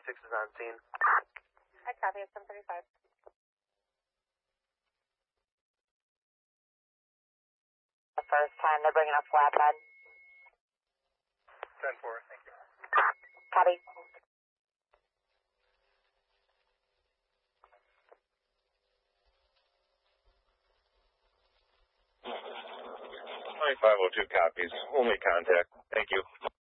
is on scene. I copy at 735. The first time they're bringing up flatbed. 10-4, thank you. Copy. $2502 copies. We'll make contact. Thank you.